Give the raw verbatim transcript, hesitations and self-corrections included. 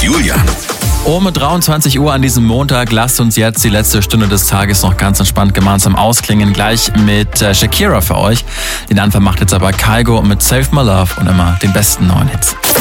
Julian. Um dreiundzwanzig Uhr an diesem Montag, lasst uns jetzt die letzte Stunde des Tages noch ganz entspannt gemeinsam ausklingen. Gleich mit äh, Shakira für euch. Den Anfang macht jetzt aber Kygo mit Save My Love und immer den besten neuen Hits.